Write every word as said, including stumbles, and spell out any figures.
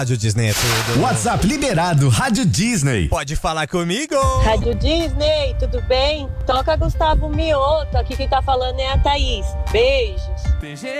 Rádio Disney é tudo. WhatsApp liberado, Rádio Disney. Pode falar comigo. Rádio Disney, tudo bem? Toca Gustavo Mioto, aqui quem tá falando é a Thaís. Beijos.